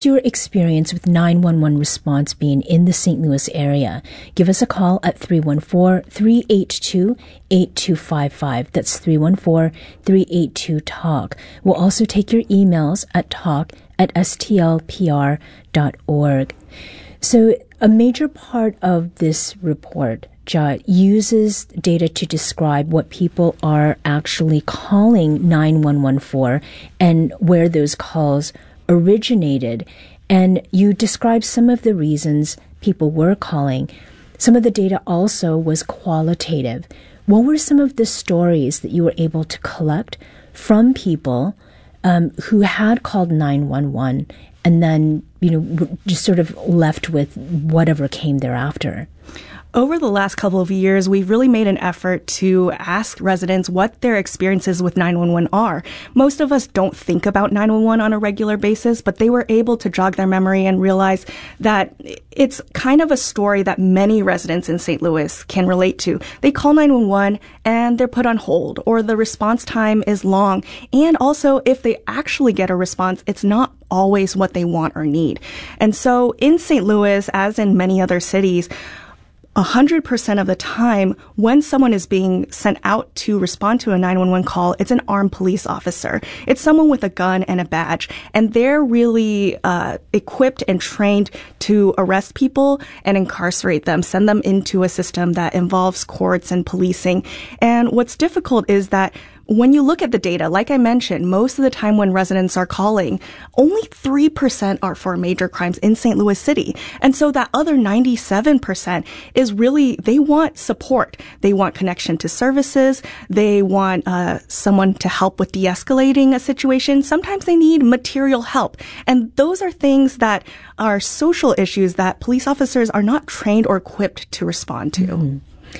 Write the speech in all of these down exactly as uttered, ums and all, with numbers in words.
Your experience with nine one one response being in the Saint Louis area. Give us a call at three one four, three eight two, eight two five five. That's three one four, three eight two, talk. We'll also take your emails at talk at s t l p r dot org. So a major part of this report, Judd, uses data to describe what people are actually calling nine one one for and where those calls originated, and you described some of the reasons people were calling. Some of the data also was qualitative. What were some of the stories that you were able to collect from people um, who had called nine one one and then, you know, just sort of left with whatever came thereafter? Over the last couple of years, we've really made an effort to ask residents what their experiences with nine one one are. Most of us don't think about nine one one on a regular basis, but they were able to jog their memory and realize that it's kind of a story that many residents in Saint Louis can relate to. They call nine one one and they're put on hold, or the response time is long. And also, if they actually get a response, it's not always what they want or need. And so in Saint Louis, as in many other cities, one hundred percent of the time, when someone is being sent out to respond to a nine one one call, it's an armed police officer. It's someone with a gun and a badge. And they're really uh, equipped and trained to arrest people and incarcerate them, send them into a system that involves courts and policing. And what's difficult is that when you look at the data, like I mentioned, most of the time when residents are calling, only three percent are for major crimes in Saint Louis City. And so that other ninety-seven percent is really, they want support. They want connection to services. They want uh, someone to help with de-escalating a situation. Sometimes they need material help. And those are things that are social issues that police officers are not trained or equipped to respond to. Mm-hmm.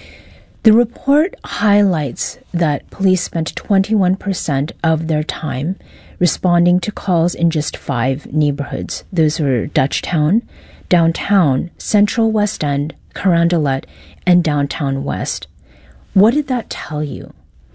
The report highlights that police spent twenty-one percent of their time responding to calls in just five neighborhoods. Those were Dutchtown, Downtown, Central West End, Carondelet, and Downtown West. What did that tell you?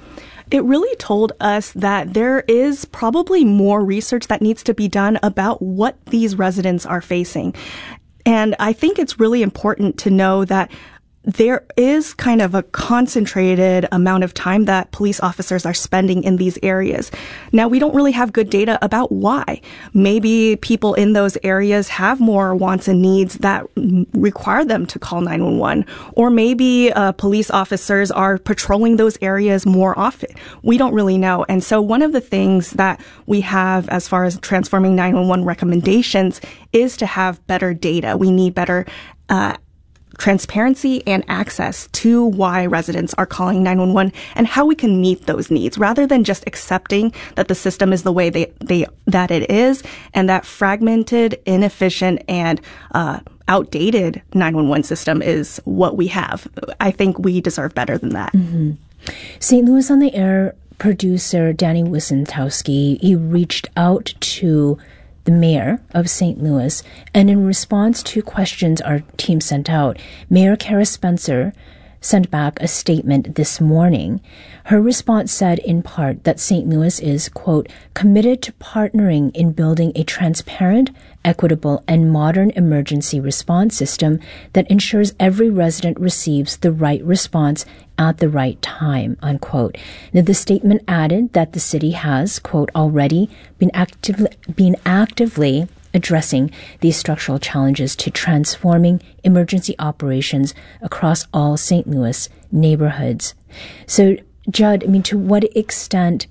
It really told us that there is probably more research that needs to be done about what these residents are facing. And I think it's really important to know that there is kind of a concentrated amount of time that police officers are spending in these areas. Now, we don't really have good data about why. Maybe people in those areas have more wants and needs that require them to call nine one one. Or maybe uh, police officers are patrolling those areas more often. We don't really know. And so one of the things that we have as far as transforming nine one one recommendations is to have better data. We need better uh transparency and access to why residents are calling nine one one and how we can meet those needs, rather than just accepting that the system is the way they, they that it is, and that fragmented, inefficient, and uh, outdated nine one one system is what we have. I think we deserve better than that. Mm-hmm. Saint Louis on the Air producer Danny Wicentowski, he reached out to the mayor of Saint Louis, and in response to questions our team sent out, Mayor Kara Spencer sent back a statement this morning. Her response said in part that Saint Louis is, quote, committed to partnering in building a transparent, equitable, and modern emergency response system that ensures every resident receives the right response at the right time, unquote. Now, the statement added that the city has, quote, already been actively, been actively addressing these structural challenges to transforming emergency operations across all Saint Louis neighborhoods. So, Judd, I mean, to what extent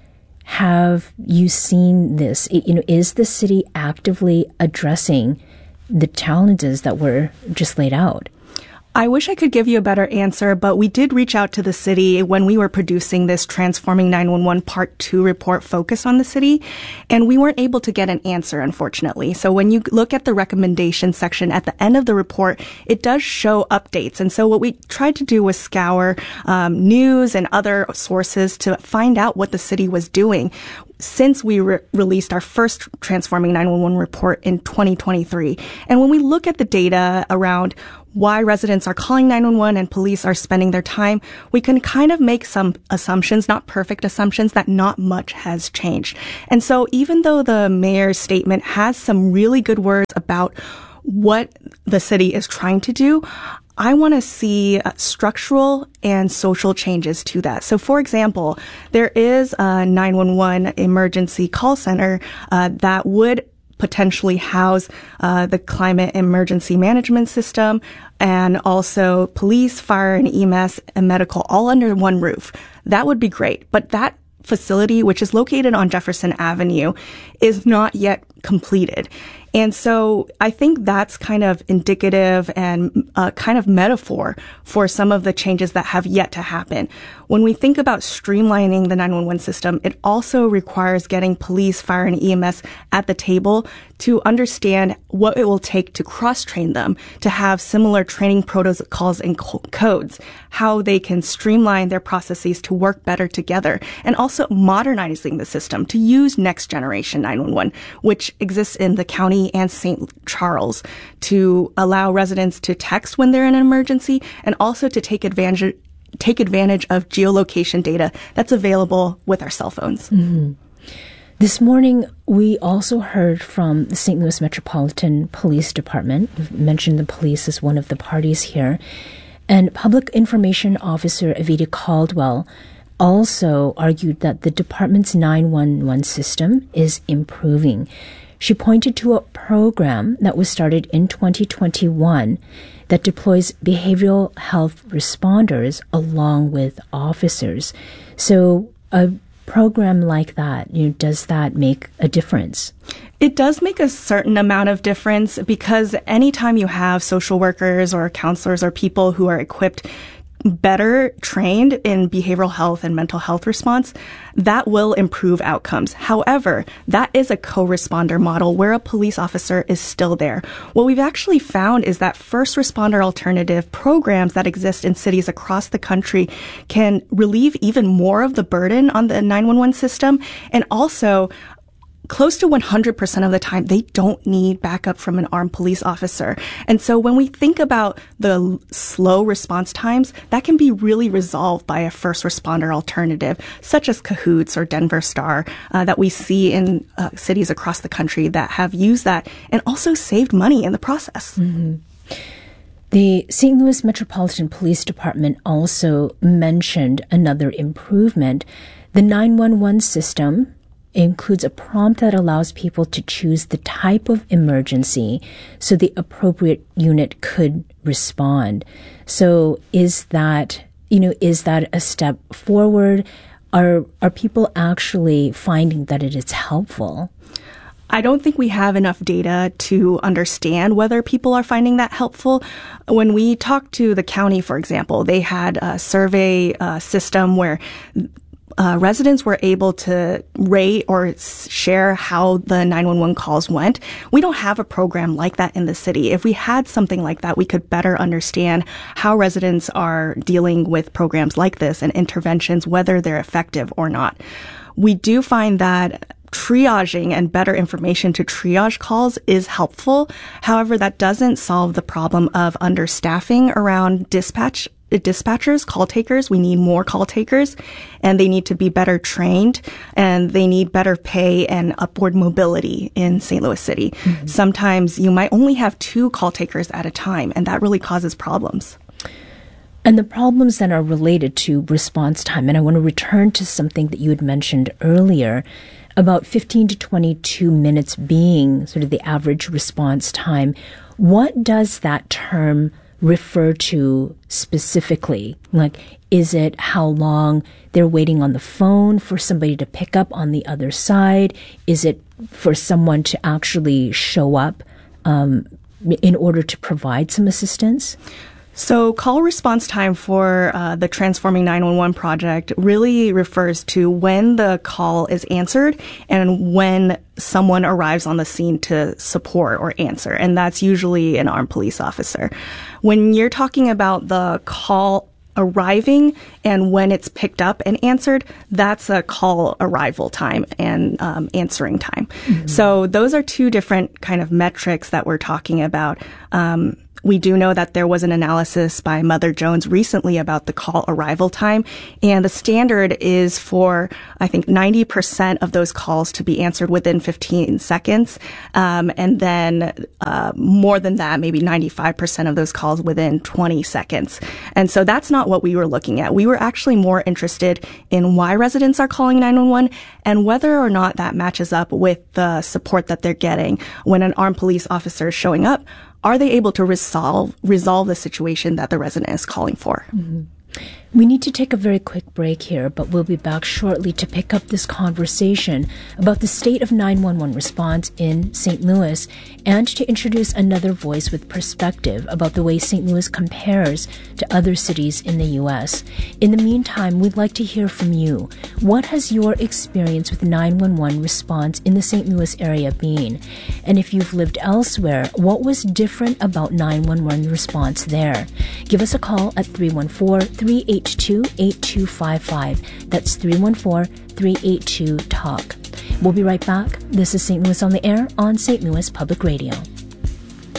have you seen this? You know, is the city actively addressing the challenges that were just laid out? I wish I could give you a better answer, but we did reach out to the city when we were producing this Transforming nine one one Part two report focused on the city, and we weren't able to get an answer, unfortunately. So when you look at the recommendation section at the end of the report, it does show updates. And so what we tried to do was scour um, news and other sources to find out what the city was doing. since we re- released our first Transforming nine one one report in twenty twenty-three. And when we look at the data around why residents are calling nine one one and police are spending their time, we can kind of make some assumptions, not perfect assumptions, that not much has changed. And so even though the mayor's statement has some really good words about what the city is trying to do, I want to see uh, structural and social changes to that. So, for example, there is a nine one one emergency call center uh, that would potentially house uh, the climate emergency management system and also police, fire, and E M S and medical all under one roof. That would be great. But that facility, which is located on Jefferson Avenue, is not yet completed. And so I think that's kind of indicative and uh, kind of metaphor for some of the changes that have yet to happen. When we think about streamlining the nine one one system, it also requires getting police, fire, and E M S at the table to understand what it will take to cross-train them, to have similar training protocols and co- codes, how they can streamline their processes to work better together, and also modernizing the system to use next generation nine one one, which exists in the county and Saint Charles, to allow residents to text when they're in an emergency and also to take advantage take advantage of geolocation data that's available with our cell phones. Mm-hmm. This morning, we also heard from the Saint Louis Metropolitan Police Department. We've mentioned the police as one of the parties here. And Public Information Officer Evita Caldwell also argued that the department's nine one one system is improving. She pointed to a program that was started in twenty twenty-one that deploys behavioral health responders along with officers. So a program like that, you know, does that make a difference? It does make a certain amount of difference, because anytime you have social workers or counselors or people who are equipped, better trained in behavioral health and mental health response, that will improve outcomes. However, that is a co-responder model where a police officer is still there. What we've actually found is that first responder alternative programs that exist in cities across the country can relieve even more of the burden on the nine one one system, and also close to one hundred percent of the time, they don't need backup from an armed police officer. And so when we think about the slow response times, that can be really resolved by a first responder alternative, such as Cahoots or Denver Star, uh, that we see in uh, cities across the country that have used that and also saved money in the process. Mm-hmm. The Saint Louis Metropolitan Police Department also mentioned another improvement. The nine one one system includes a prompt that allows people to choose the type of emergency so the appropriate unit could respond. So is that, you know, is that a step forward? Are are people actually finding that it is helpful? I don't think we have enough data to understand whether people are finding that helpful. When we talked to the county, for example, they had a survey uh, system where Uh, residents were able to rate or share how the nine one one calls went. We don't have a program like that in the city. If we had something like that, we could better understand how residents are dealing with programs like this and interventions, whether they're effective or not. We do find that triaging and better information to triage calls is helpful. However, that doesn't solve the problem of understaffing around dispatch dispatchers, call takers. We need more call takers, and they need to be better trained, and they need better pay and upward mobility in Saint Louis City. Mm-hmm. Sometimes you might only have two call takers at a time, and that really causes problems. And the problems then are related to response time. And I want to return to something that you had mentioned earlier about fifteen to twenty-two minutes being sort of the average response time. What does that term refer to specifically? Like, is it how long they're waiting on the phone for somebody to pick up on the other side? Is it for someone to actually show up um, in order to provide some assistance? So call response time for uh, the Transforming nine one one project really refers to when the call is answered and when someone arrives on the scene to support or answer, and that's usually an armed police officer. When you're talking about the call arriving and when it's picked up and answered, that's a call arrival time and um, answering time. Mm-hmm. So those are two different kind of metrics that we're talking about. Um, We do know that there was an analysis by Mother Jones recently about the call arrival time, and the standard is for, I think, ninety percent of those calls to be answered within fifteen seconds, um, and then uh, more than that, maybe ninety-five percent of those calls within twenty seconds. And so that's not what we were looking at. We were actually more interested in why residents are calling nine one one and whether or not that matches up with the support that they're getting when an armed police officer is showing up. Are they able to resolve resolve the situation that the resident is calling for? Mm-hmm. We need to take a very quick break here, but we'll be back shortly to pick up this conversation about the state of nine one one response in Saint Louis and to introduce another voice with perspective about the way Saint Louis compares to other cities in the U S. In the meantime, we'd like to hear from you. What has your experience with nine one one response in the Saint Louis area been? And if you've lived elsewhere, what was different about nine one one response there? Give us a call at three one four, three eight two, eight two five five. That's three one four, three eight two, talk. We'll be right back. This is Saint Louis on the Air on Saint Louis Public Radio.